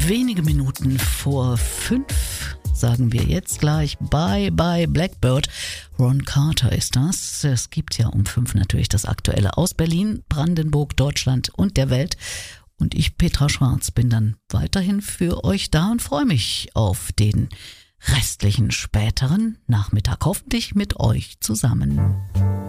Wenige Minuten vor 5 sagen wir jetzt gleich Bye Bye Blackbird. Ron Carter ist das. Es gibt ja um 5 natürlich das Aktuelle aus Berlin, Brandenburg, Deutschland und der Welt. Und ich, Petra Schwarz, bin dann weiterhin für euch da und freue mich auf den restlichen späteren Nachmittag, hoffentlich mit euch zusammen.